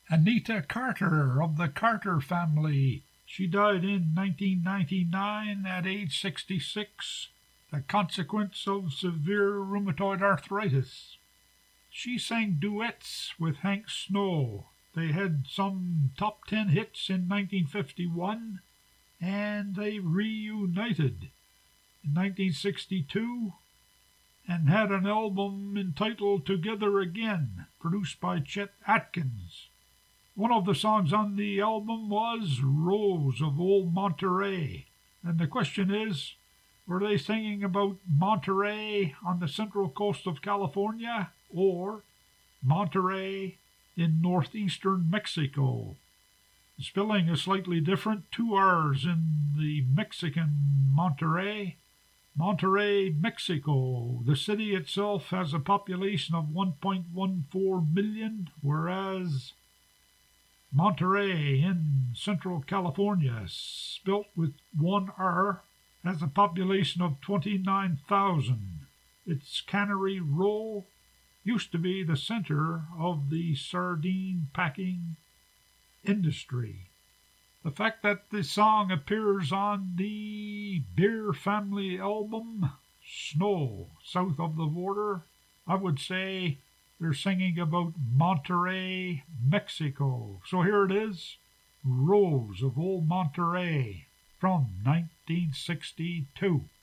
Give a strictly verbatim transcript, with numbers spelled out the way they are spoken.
Anita Carter of the Carter family. She died in nineteen ninety-nine at age sixty-six, the consequence of severe rheumatoid arthritis. She sang duets with Hank Snow. They had some top ten hits in nineteen fifty-one, and they reunited in nineteen sixty-two and had an album entitled Together Again, produced by Chet Atkins. One of the songs on the album was Rose of Old Monterey. And the question is, were they singing about Monterey on the central coast of California or Monterey in northeastern Mexico? The spelling is slightly different, two R's in the Mexican Monterey. Monterey, Mexico. The city itself has a population of one point one four million, whereas Monterey in Central California, spelt with one R, has a population of twenty-nine thousand. Its Cannery Row used to be the center of the sardine packing industry. The fact that the song appears on the Beer Family album, Snow, South of the Border, I would say they're singing about Monterey, Mexico. So here it is, Rose of Old Monterey from nineteen sixty-two.